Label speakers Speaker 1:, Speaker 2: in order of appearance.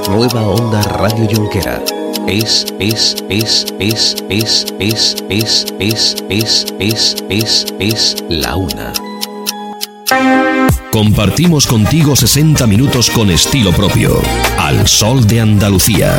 Speaker 1: Nueva Onda Radio Jonquera. Es la una.
Speaker 2: Compartimos contigo 60 minutos con estilo propio. Al sol de Andalucía.